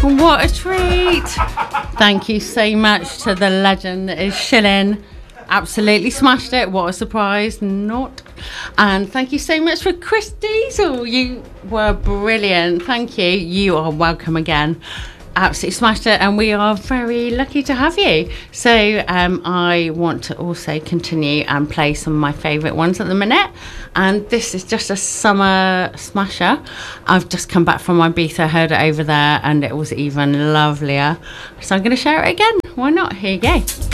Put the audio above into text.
What a treat. Thank you so much to the legend that is Shilling. Absolutely smashed it. What a surprise. Not. And thank you so much for Chris Diesel. You were brilliant. Thank you. You are welcome again. Absolutely smashed it, and we are very lucky to have you. So I want to also continue and play some of my favourite ones at the minute, and this is just a summer smasher. I've just come back from Ibiza, heard it over there, and it was even lovelier, so I'm going to share it again. Why not? Here you go.